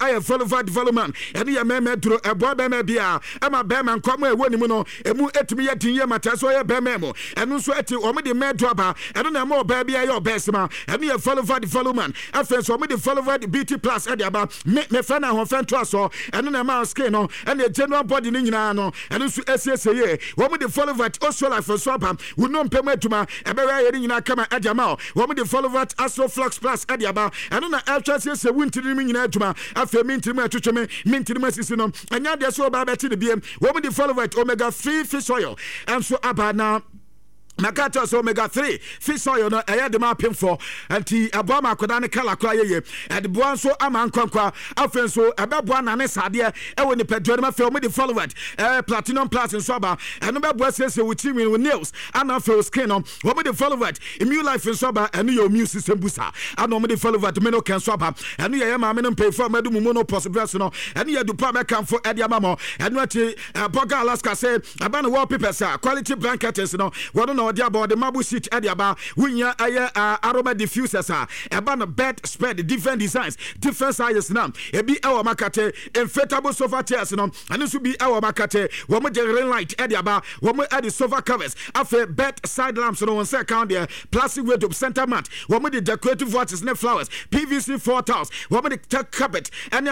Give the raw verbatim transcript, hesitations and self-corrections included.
ayɛ Follover development ɛne yɛ mɛmɛ duro ɛboa bɛmɛ bia ɛma bɛmɛ nkɔmɔ ɛwɔ ne mu no emu etumi yɛ din yɛ mata so yɛ bɛmɛ mo ɛno nso ɛti wɔn de mɛdo aba ɛno na ɛma ɔbaa bia yɛ ɔbɛsima ɛne yɛ Follover development afei so wɔn de Follover beauty plus ɛde aba me me fɛ na ahoɔfɛ nto aso ɛno na ɛma skin no ɛne general body ne nyinaa no ɛno nso esiesie yɛ wɔn de Follover oso life so aba wuno mpɛm atuma ɛbɛwɛ yɛ ne nyinaa kama ɛde ama wɔn de Follover Astro Flux plus ɛde aba ɛno na ɛtwa siesie wuntiri ne nyinaa atuma afei mintiri mu atwitwe me mintiri mu asisi no ɛnya deɛ so ɔbaa bɛte ne biem wɔn de Follover omega three fish oil ɛnso aba na Makata so omega three fish oil no ɛyɛ de ma pemfo anti aboa makoda ne kala kra yeye ɛde boa nso ama nkwankwa afen so ɛbɛboa na ne sadeɛ ɛwɔ ne pedro ma fɛ o me de Follower eh platinum plus nso aba ɛno bɛboa siesie wo chimi wo nails ana fɛ skin no o me de Follower immune life nso aba ɛno yɛ immune system booster ana o me de Follower me no kan so aba ɛno yɛ ma me no pay for madu mu no possible no ɛno yɛ du pa me kan fo ɛde ama mo ɛno ati Boga Alaska say aba no wallpapers quality blankets no wɔno odi about the marble sheet edi aba wunya aye aroma diffusers a eba no bed spread different designs different sizes now ebi ewo makate inflatable sofa chairs no and so be ewo makate wo mo ring light edi aba wo mo edi sofa covers afa bed side lamps no one say count there plastic wardrobe center mat wo mo the decorative watches ne flowers P V C four tiles wo mo the carpet and